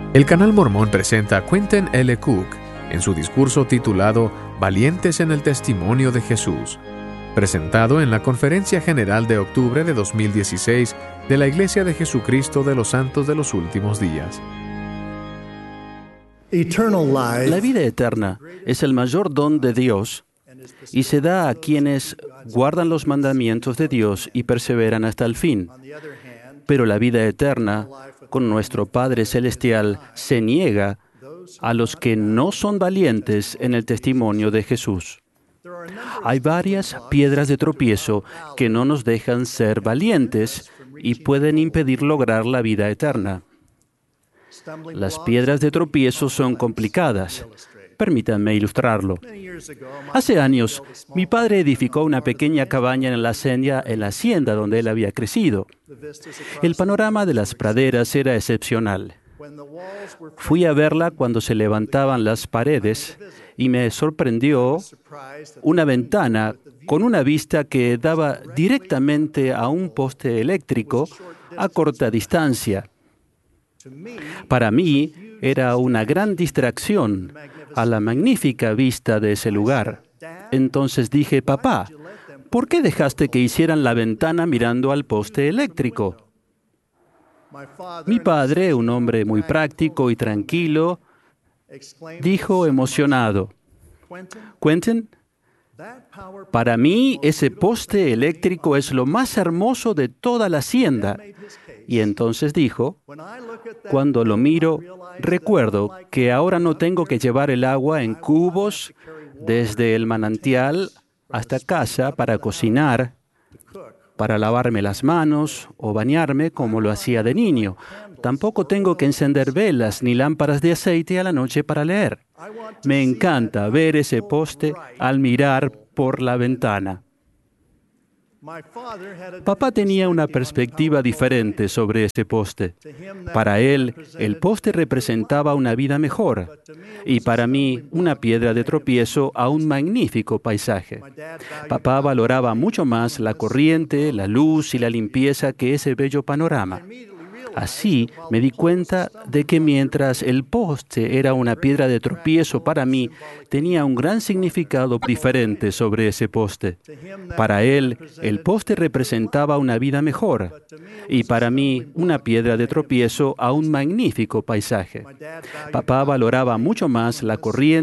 El Canal Mormón presenta a Quentin L. Cook en su discurso titulado Valientes en el Testimonio de Jesús, presentado en la Conferencia General de octubre de 2016 de la Iglesia de Jesucristo de los Santos de los Últimos Días. La vida eterna es el mayor don de Dios y se da a quienes guardan los mandamientos de Dios y perseveran hasta el fin. Pero la vida eterna, con nuestro Padre Celestial, se niega a los que no son valientes en el testimonio de Jesús. Hay varias piedras de tropiezo que no nos dejan ser valientes y pueden impedir lograr la vida eterna. Las piedras de tropiezo son complicadas. Permítanme ilustrarlo. Hace años, mi padre edificó una pequeña cabaña en la hacienda donde él había crecido. El panorama de las praderas era excepcional. Fui a verla cuando se levantaban las paredes y me sorprendió una ventana con una vista que daba directamente a un poste eléctrico a corta distancia. Para mí, era una gran distracción a la magnífica vista de ese lugar. Entonces dije, papá, ¿por qué dejaste que hicieran la ventana mirando al poste eléctrico? Mi padre, un hombre muy práctico y tranquilo, dijo emocionado, Quentin, para mí ese poste eléctrico es lo más hermoso de toda la hacienda. Y entonces dijo, cuando lo miro, recuerdo que ahora no tengo que llevar el agua en cubos desde el manantial hasta casa para cocinar, para lavarme las manos o bañarme como lo hacía de niño. Tampoco tengo que encender velas ni lámparas de aceite a la noche para leer. Me encanta ver ese poste al mirar por la ventana. Papá tenía una perspectiva diferente sobre ese poste. Para él, el poste representaba una vida mejor y para mí, una piedra de tropiezo a un magnífico paisaje. Papá valoraba mucho más la corriente, la luz y la limpieza que ese bello panorama. Así me di cuenta de que mientras el poste era una piedra de tropiezo para mí, tenía un gran significado diferente sobre ese poste. Para él, el poste representaba una vida mejor y para mí, una piedra de tropiezo a un magnífico paisaje. Papá valoraba mucho más la corriente,